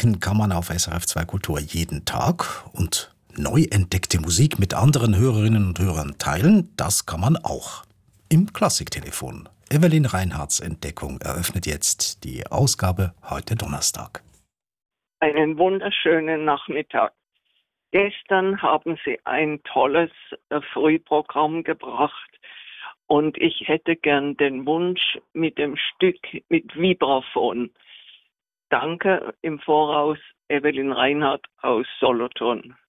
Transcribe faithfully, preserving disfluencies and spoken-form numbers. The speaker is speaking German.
sprechen kann man auf S R F zwei Kultur jeden Tag und neu entdeckte Musik mit anderen Hörerinnen und Hörern teilen, das kann man auch. Im Klassiktelefon. Evelyn Reinhardts Entdeckung eröffnet jetzt die Ausgabe heute Donnerstag. Einen wunderschönen Nachmittag. Gestern haben Sie ein tolles äh, Frühprogramm gebracht und ich hätte gern den Wunsch mit dem Stück mit Vibraphon. Danke im Voraus, Evelyn Reinhardt aus Solothurn.